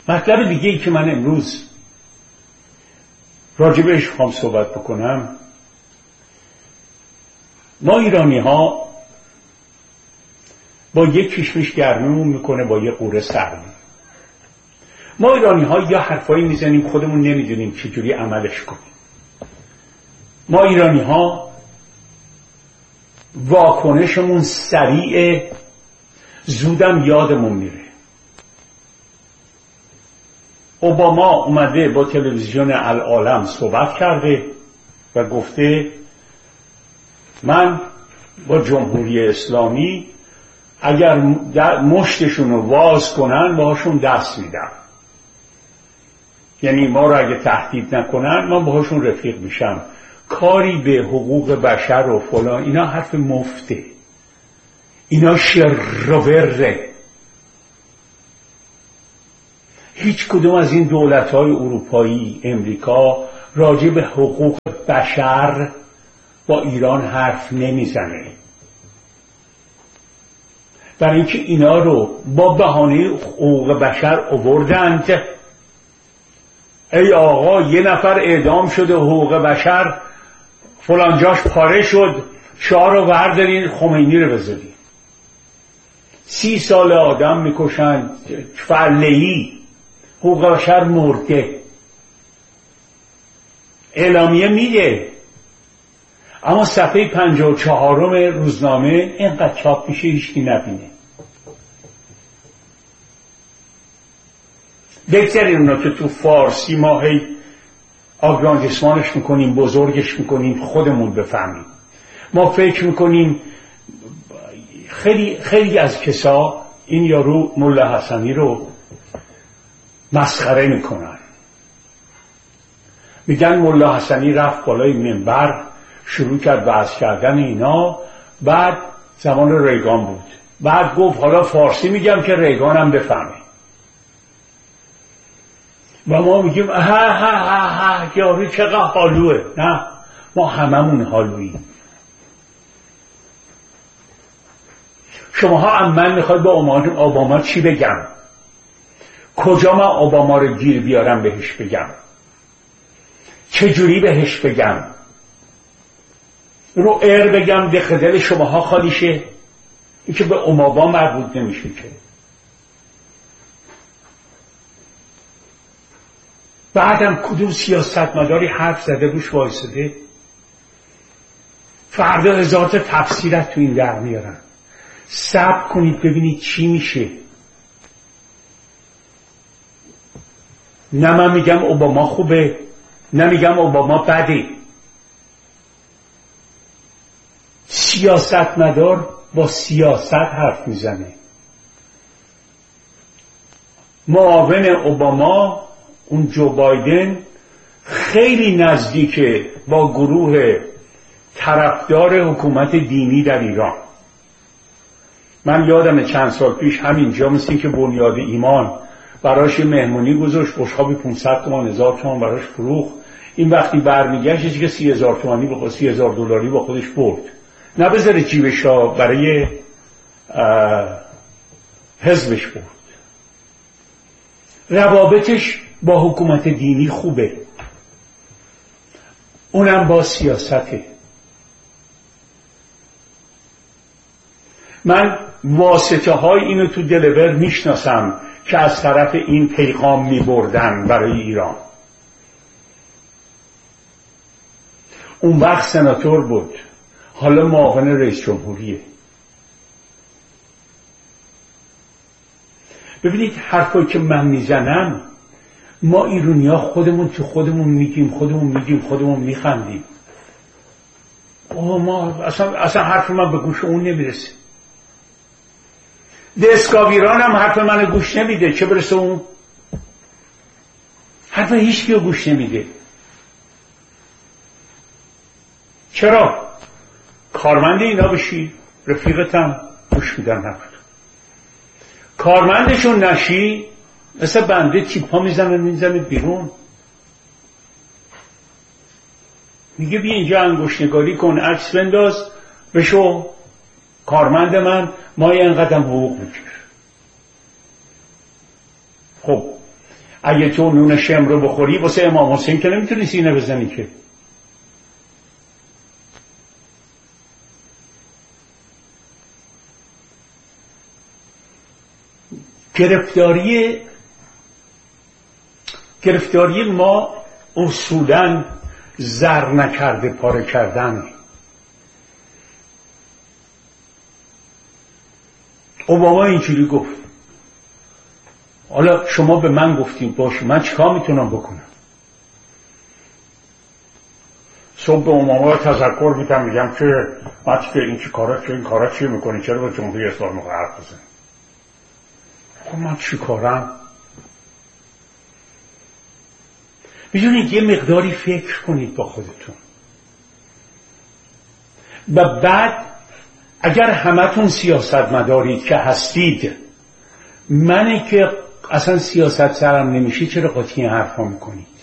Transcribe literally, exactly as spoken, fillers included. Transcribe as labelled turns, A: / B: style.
A: مطلب دیگه ای که من امروز راجع بهش خواهم صحبت بکنم، ما ایرانی ها با یک کشمش گرمیمون میکنه با یک قوره سرمی. ما ایرانی ها یا حرفایی میزنیم خودمون نمیدونیم چجوری عملش کنیم. ما ایرانی ها واکنشمون سریع، زودم یادمون میره. اوباما اومده با تلویزیون العالم صحبت کرده و گفته من با جمهوری اسلامی اگر مشتشون رو واز کنن باهاشون دست میدم، یعنی ما رو اگه تهدید نکنن من باهاشون رفیق میشم. کاری به حقوق بشر و فلان اینا حرف مفته، اینا شروره. هیچ کدوم از این دولت‌های اروپایی، امریکا راجع به حقوق بشر با ایران حرف نمیزنه، برای اینکه اینا رو با بهانه حقوق بشر آوردند. ای آقا یه نفر اعدام شده حقوق بشر فلان جاش پاره شد، شعار رو بردارین خمینی رو بذارین. سی سال آدم میکشند، فلهی حقوق بشر مرده. اعلامیه میگه، اما صفحه پنجاه و چهارم روزنامه اینقدر چاپ میشه هیچکی نبینه. بگذاریم اونا که تو فارسی ما هی آگراندیسمانش میکنیم، بزرگش میکنیم، خودمون بفهمیم. ما فکر میکنیم خیلی خیلی از کسا این یارو ملا حسنی رو مسخره میکنن. میگن ملا حسنی رفت بالای منبر شروع کرد وعظ کردن اینا، بعد زمان ریگان بود، بعد گفت حالا فارسی میگم که ریگان هم بفهمه. و ما میگیم ها ها ها ها یارو چقدر حالوه. نه، ما هممون حالوییم. شماها هم من میخواید با اوباما چی بگم؟ کجا من اوباما رو گیر بیارم بهش بگم؟ چجوری بهش بگم؟ رو ایر بگم دق دل شماها خالی شه؟ این که به اوباما مربوط نمیشه که. بعدم کدوم سیاستمداری حرف زده روش وایساده؟ فردا هزار تا تفسیرت تو این در میارن. صبر کنید ببینید چی میشه. نه من میگم اوباما خوبه، نه میگم اوباما بده. سیاستمدار با سیاست حرف میزنه. معاون اوباما اون جو بایدن خیلی نزدیکه با گروه طرفدار حکومت دینی در ایران. من یادم چند سال پیش همینجا مثل این که بنیاد ایمان براش مهمونی گذاشت، بشقابی پانصد تومان هزار تومان براش فروخت. این وقتی برمیگشت که سی هزار تومانی با سی هزار دلاری با خودش برد. نه بذاره جیبش را برای حزبش برد. روابطش با حکومت دینی خوبه، اونم با سیاسته. من واسطه های اینو تو دلور میشناسم که از طرف این پیغام میبردن برای ایران. اون وقت سناتور بود، حالا معاون رئیس جمهوریه. ببینید حرفایی که من میزنم ما ایرانی‌ها خودمون تو خودمون میگیم، خودمون میگیم، خودمون میخندیم. اوه ما اصلا, اصلا حرف من به گوش اون نمیرسه. دستگاویران هم حرف من گوش نمیده، چه برسه اون. حرف هیچ کیو گوش نمیده. چرا؟ کارمند اینا بشی، رفیقتم گوش میدن حرفت. کارمندشون نشی مثل بنده تیپ ها میزنه میزنه بیرون. میگه بیا اینجا انگشت نگاری کن، عکس بنداز، بشو کارمند من، ما یه انقدر حقوق میگیر. خب اگه تو نون شم رو بخوری واسه امام حسین که نمیتونی سینه بزنی که. گرفتاری گرفتاری ما اصولاً زر نکرده پاره کردن. اوباما اینجوری گفت. حالا شما به من گفتین باشه من چیکار میتونم بکنم؟ صبح به اوباما تذکر میدم میگم که وقتی که این چی کارا چه این کارا چی میکنی چرا با جمهوری اسلامی حرف بزنی؟ خب من چی کارم؟ میدونید یه مقداری فکر کنید با خودتون و بعد اگر همتون سیاست مدارید که هستید، منی که اصلا سیاست سرم نمیشه چرا قاطی حرفا میکنید؟